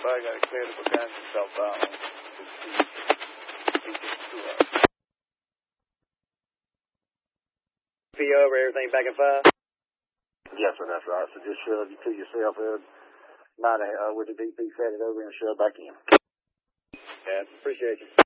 I got to clear the behind himself out. Over, everything back in 5? Yes, sir, that's right. So just shove you to yourself, with the DP, set it over and shove back in. Yeah, appreciate you.